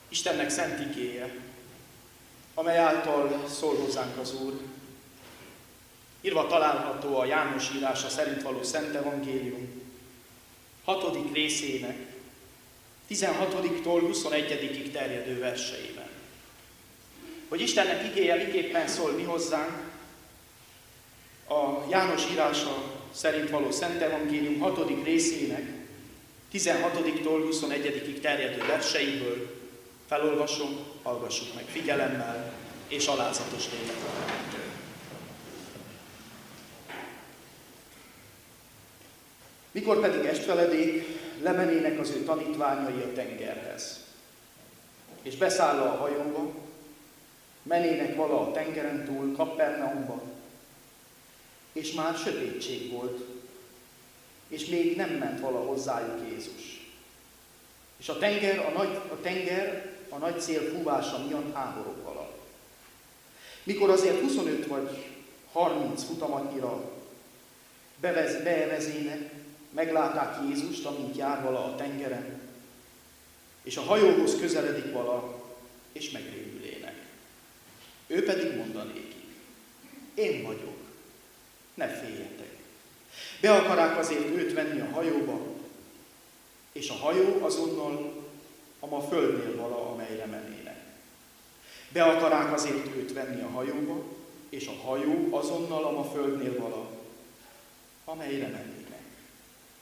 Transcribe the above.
Istennek szent igéje, amely által szól hozzánk az Úr. Írva található a János írása szerint való Szent Evangélium 6. részének 16-tól 21-ig terjedő verseiben. Hogy Istennek igéje miképpen szól mi hozzánk, a János írása szerint való Szent Evangélium 6. részének 16-tól 21-ig terjedő verseiből felolvasom, hallgassuk meg figyelemmel és alázatos lélekkel. Mikor pedig estfeledék, lemenének az ő tanítványai a tengerhez, és beszállva a hajóba, menének vala a tengeren túl Kapernaumba, és már sötétség volt, és még nem ment vala hozzájuk Jézus. És a tenger a nagy szél fúvása miatt háborog vala. Mikor azért 25 vagy 30 futamanyira beevezének, meglátták Jézust, amint jár vala a tengeren, és a hajóhoz közeledik vala, és megrémülének. Ő pedig mondanékik: én vagyok, ne féljetek. Be akarák azért őt venni a hajóba, és a hajó azonnal a ma földnél vala, amelyre menének. Be akarák azért őt venni a hajóba, és a hajó azonnal a ma földnél vala, amelyre menének.